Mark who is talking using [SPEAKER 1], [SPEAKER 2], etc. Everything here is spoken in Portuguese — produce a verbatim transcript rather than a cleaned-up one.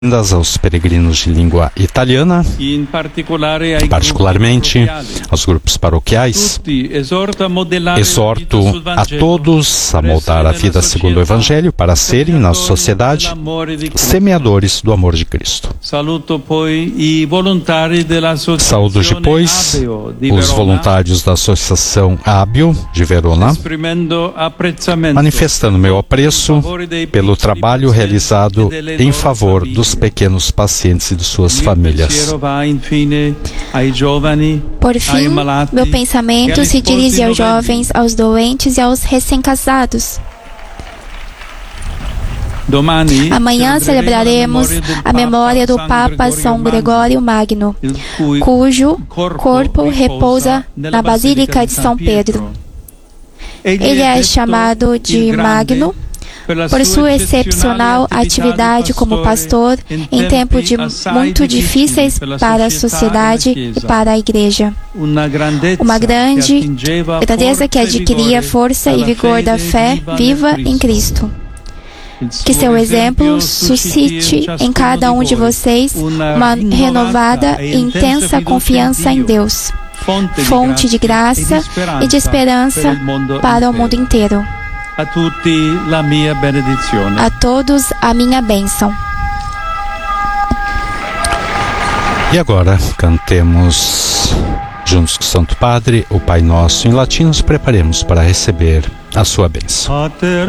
[SPEAKER 1] Boas-vindas aos peregrinos de língua italiana, particularmente aos grupos paroquiais. Exorto a todos a moldar a vida segundo o Evangelho para serem, na sociedade, semeadores do amor de Cristo. Saúdo depois os voluntários da Associação Ábio de Verona, manifestando meu apreço pelo trabalho realizado em favor dos pequenos pacientes e de suas famílias.
[SPEAKER 2] Por fim, meu pensamento se dirige aos jovens, aos doentes e aos recém-casados. Amanhã celebraremos a memória do Papa São Gregório Magno, cujo corpo repousa na Basílica de São Pedro. Ele é chamado de Magno por sua excepcional atividade como pastor em tempos de muito difíceis para a sociedade e para a Igreja. Uma grande grandeza que adquiria força e vigor da fé viva em Cristo. Que seu exemplo suscite em cada um de vocês uma renovada e intensa confiança em Deus, fonte de graça e de esperança para o mundo inteiro.
[SPEAKER 3] A tutti la mia benedizione.
[SPEAKER 2] A todos a minha bênção.
[SPEAKER 1] E agora cantemos juntos com o Santo Padre o Pai Nosso em latim. Nos preparemos para receber a sua bênção.
[SPEAKER 3] Pater